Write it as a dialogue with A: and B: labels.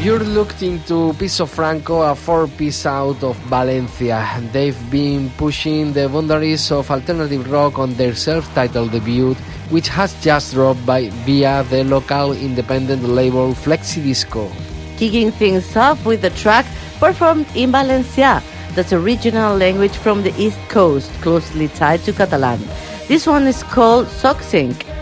A: you're looked into Piso Franco, a 4-piece out of Valencia. They've been pushing the boundaries of alternative rock on their self-titled debut, which has just dropped via the local independent label Flexidisco.
B: Kicking things off with the track performed in Valencia. That's a regional language from the East Coast, closely tied to Catalan. This one is called Socsync.